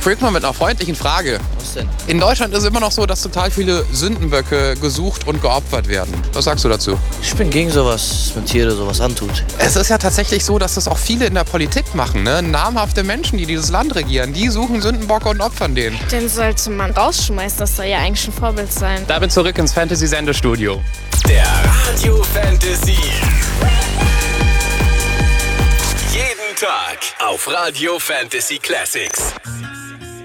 Frag mal mit einer freundlichen Frage. Was denn? In Deutschland ist es immer noch so, dass total viele Sündenböcke gesucht und geopfert werden. Was sagst du dazu? Ich bin gegen sowas, dass man Tiere sowas antut. Es ist ja tatsächlich so, dass das auch viele in der Politik machen. Ne? Namhafte Menschen, die dieses Land regieren, die suchen Sündenbocke und opfern den. Den sollte man rausschmeißen, das soll ja eigentlich ein Vorbild sein. Damit zurück ins Fantasy-Sendestudio. Der Radio Fantasy. Jeden Tag auf Radio Fantasy Classics.